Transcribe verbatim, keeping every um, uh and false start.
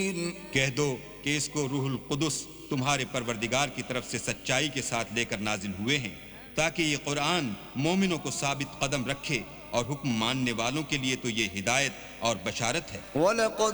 कह दो कि इसको रूहुल कुदस तुम्हारे परवरदिगार की तरफ से सच्चाई के साथ लेकर नाजिल हुए हैं, ताकि ये कुरान मोमिनों को साबित कदम रखे, और हुक्म मानने वालों के लिए तो ये हिदायत और बशारत है।